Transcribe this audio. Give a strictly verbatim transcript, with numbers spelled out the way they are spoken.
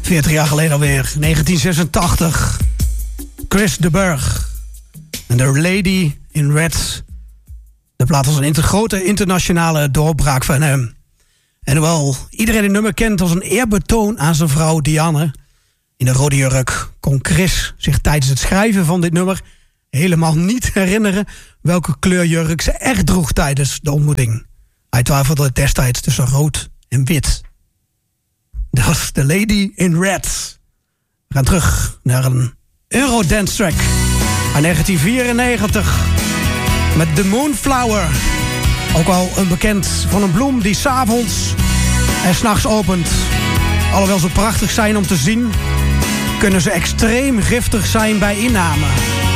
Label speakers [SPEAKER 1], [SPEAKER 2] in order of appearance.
[SPEAKER 1] veertig jaar geleden alweer, negentien zesentachtig. Chris de Burgh en The Lady in Red. De plaat was een inter- grote internationale doorbraak van hem. En hoewel iedereen het nummer kent als een eerbetoon aan zijn vrouw Diane, in de rode jurk, kon Chris zich tijdens het schrijven van dit nummer helemaal niet herinneren welke kleurjurk ze echt droeg tijdens de ontmoeting. Hij twijfelde destijds tussen rood en wit. Dat was The Lady in Red. We gaan terug naar een Eurodance track uit negentien vierennegentig met The Moonflower. Ook al een bekend van een bloem die 's avonds en 's nachts opent. Alhoewel ze prachtig zijn om te zien, kunnen ze extreem giftig zijn bij inname.